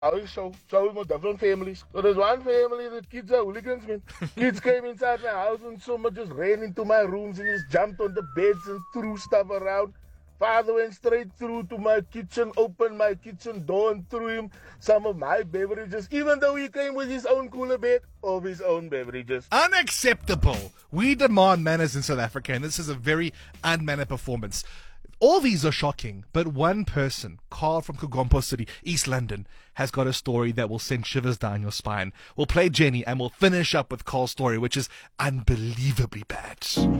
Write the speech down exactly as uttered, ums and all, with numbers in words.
I show show with different families. So there's one family that kids are hooligans, man. Kids came inside my house and someone just ran into my rooms and just jumped on the beds and threw stuff around. Father went straight through to my kitchen, opened my kitchen door and threw him some of my beverages, even though he came with his own cooler bed of his own beverages. Unacceptable. We demand manners in South Africa, and this is a very unmannered performance. All these are shocking, but one person, Carl from Kagompo City, East London, has got a story that will send shivers down your spine. We'll play Jenny, and we'll finish up with Carl's story, which is unbelievably bad.